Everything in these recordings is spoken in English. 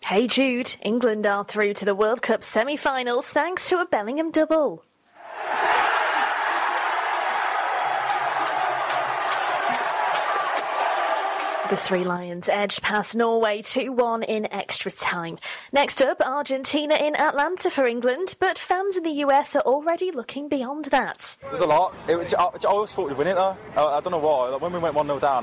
Hey Jude, England are through to the World Cup semi-finals thanks to a Bellingham double. The Three Lions edged past Norway 2-1 in extra time. Next up, Argentina in Atlanta for England, but fans in the US are already looking beyond that. There's a lot. I always thought we'd win it though. I don't know why. Like, when we went 1-0 down, I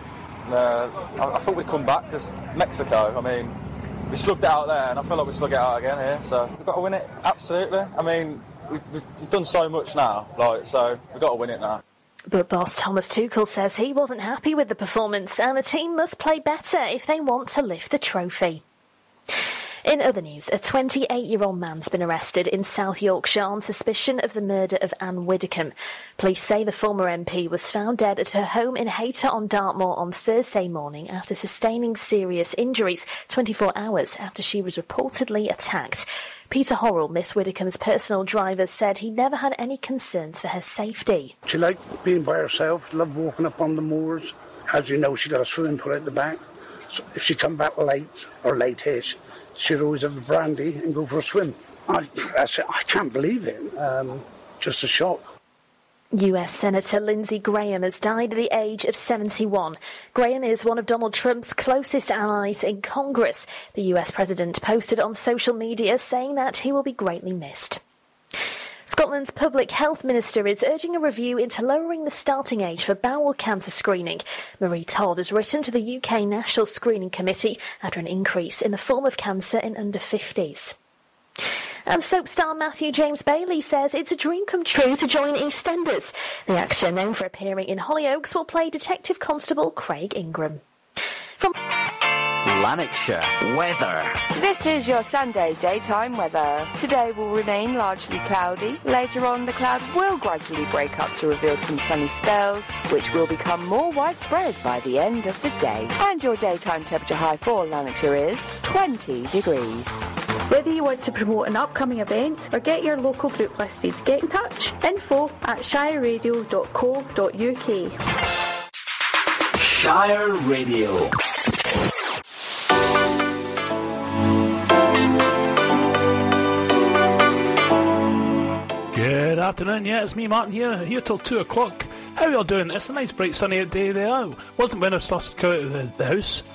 thought we'd come back because Mexico, I mean, we slugged it out there and I feel like we slug it out again here. So we've got to win it, absolutely. I mean, we've done so much now, so we've got to win it now. But boss Thomas Tuchel says he wasn't happy with the performance and the team must play better if they want to lift the trophy. In other news, a 28-year-old man's been arrested in South Yorkshire on suspicion of the murder of Anne Widdecombe. Police say the former MP was found dead at her home in Hayter on Dartmoor on Thursday morning after sustaining serious injuries 24 hours after she was reportedly attacked. Peter Horrell, Miss Widdecombe's personal driver, said he never had any concerns for her safety. She liked being by herself, loved walking up on the moors. As you know, she got a swimming pool at the back. So if she come back late or late-ish, she'd always have a brandy and go for a swim. I can't believe it. Just a shock. US Senator Lindsey Graham has died at the age of 71. Graham is one of Donald Trump's closest allies in Congress. The US president posted on social media saying that he will be greatly missed. Scotland's Public Health Minister is urging a review into lowering the starting age for bowel cancer screening. Marie Todd has written to the UK National Screening Committee after an increase in the form of cancer in under 50s. And soap star Matthew James Bailey says it's a dream come true to join EastEnders. The actor, known for appearing in Hollyoaks, will play Detective Constable Craig Ingram. From Lanarkshire weather. This is your Sunday daytime weather. Today will remain largely cloudy. Later on, the cloud will gradually break up to reveal some sunny spells, which will become more widespread by the end of the day. And your daytime temperature high for Lanarkshire is 20 degrees. Whether you want to promote an upcoming event or get your local group listed, get in touch. info@shireradio.co.uk. Shire Radio. Good afternoon, it's me Martin here till 2 o'clock. How are you all doing? It's a nice bright sunny day there. Wasn't when I was first out of the house.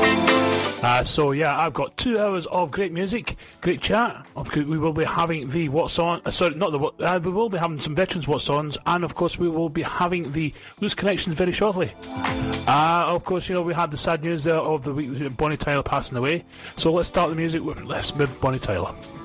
I've got 2 hours of great music, great chat. We will be having the What's On, we will be having some Veterans What's Ons, and of course we will be having the Loose Connections very shortly. Of course, we had the sad news there of the week, Bonnie Tyler passing away. So let's start the music with Bonnie Tyler.